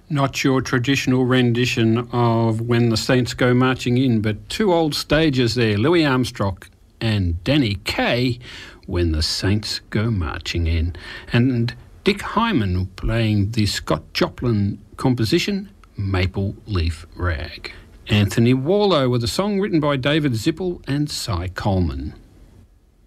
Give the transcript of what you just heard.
Not your traditional rendition of When the Saints Go Marching In, but two old stagers there, Louis Armstrong and Danny Kaye, When the Saints Go Marching In. And Dick Hyman playing the Scott Joplin composition, Maple Leaf Rag. Anthony Warlow with a song written by David Zippel and Cy Coleman.